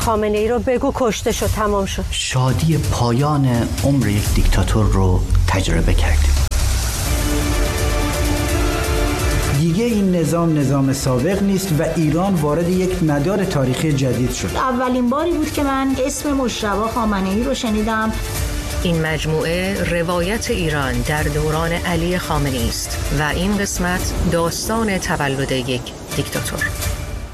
خامنه ای رو بگو کشته شد، تمام شد. شادی پایان عمر یک دیکتاتور رو تجربه کردیم. دیگه این نظام سابق نیست و ایران وارد یک مدار تاریخی جدید شد. اولین باری بود که من اسم مجتبی خامنه ای رو شنیدم. این مجموعه روایت ایران در دوران علی خامنه‌ای است و این قسمت داستان تولد یک دیکتاتور.